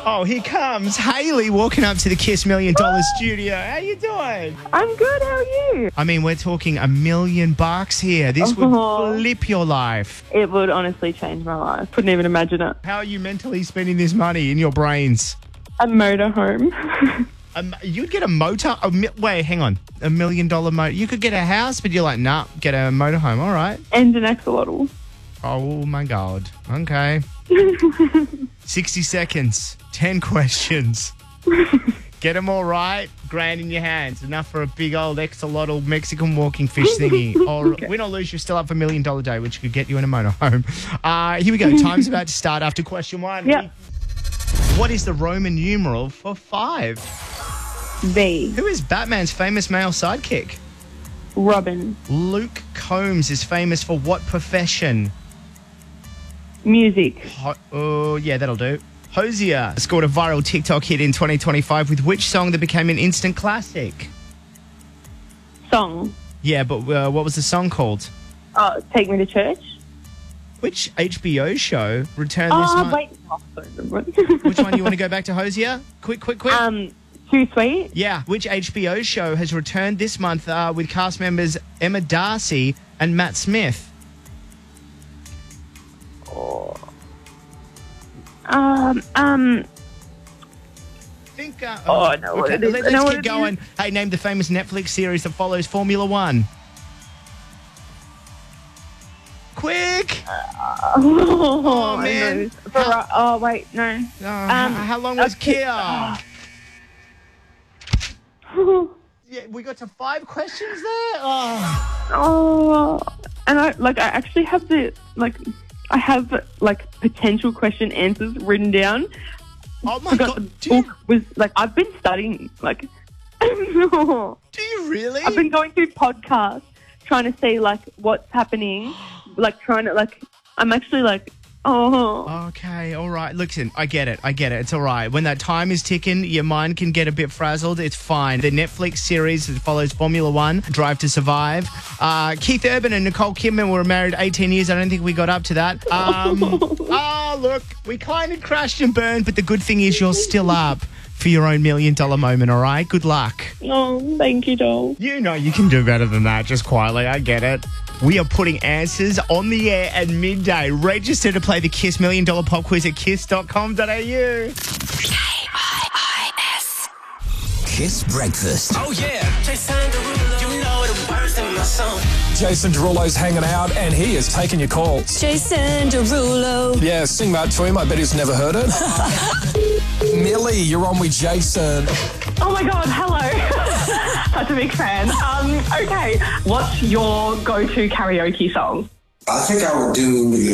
Oh, here comes Hayley walking up to the Kiss $1 Million studio. How you doing? I'm good. How are you? I mean, we're talking $1 million here. This would flip your life. It would honestly change my life. Couldn't even imagine it. How are you mentally spending this money in your brains? A motorhome. You'd get a motor? Wait, hang on. $1 million motor. You could get a house, but you're like, nah, get a motorhome. All right. And an axolotl. Oh, my God. Okay. 60 seconds. 10 questions. Get them all right. $1,000 in your hands. Enough for a big old axolotl Mexican walking fish thingy. Or win or lose, you're still up for $1 million day, which could get you in a motorhome. Here we go. Time's about to start after question 1. Yep. What is the Roman numeral for 5? V. Who is Batman's famous male sidekick? Robin. Luke Combs is famous for what profession? Music. Oh, yeah, that'll do. Hosier scored a viral TikTok hit in 2025 with which song that became an instant classic? Song. Yeah, but what was the song called? Take Me to Church. Which HBO show returned this month? Wait. Which one? You want to go back to Hosier? Quick. Too Sweet. Yeah. Which HBO show has returned this month with cast members Emma Darcy and Matt Smith? Think. I know what it is. Let's keep going. Hey, name the famous Netflix series that follows Formula One. Quick! Oh, man. Wait, no. How long was Kia? Yeah, we got to 5 questions there. And I actually have I have potential question answers written down. Oh my God! The book was I've been studying Do you really? I've been going through podcasts trying to see what's happening. I'm actually Okay, all right. Listen, I get it. It's all right. When that time is ticking, your mind can get a bit frazzled. It's fine. The Netflix series that follows Formula One, Drive to Survive. Keith Urban and Nicole Kidman were married 18 years. I don't think we got up to that. Look, we kind of crashed and burned, but the good thing is you're still up for your own $1 million moment, all right? Good luck. Oh, thank you, doll. You know you can do better than that, just quietly. I get it. We are putting answers on the air at midday. Register to play the Kiss $1 Million Pop Quiz at kiss.com.au. KIIS. Kiss Breakfast. Oh, yeah. Jason Derulo. You know the words in my song. Jason Derulo's hanging out, and he is taking your calls. Jason Derulo. Yeah, sing that to him. I bet he's never heard it. Millie, you're on with Jason. Oh my God, hello. Such a big fan. Okay, what's your go-to karaoke song? I think I would do